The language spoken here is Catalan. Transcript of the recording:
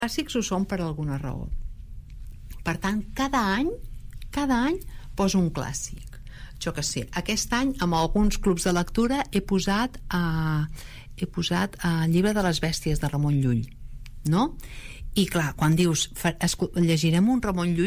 clàssics ho són per alguna raó. Per tant, cada any poso un clàssic. Jo que sé, aquest any amb alguns clubs de lectura he posat el llibre de les bèsties de Ramon Llull, no? I clar, quan dius llegirem un Ramon Llull,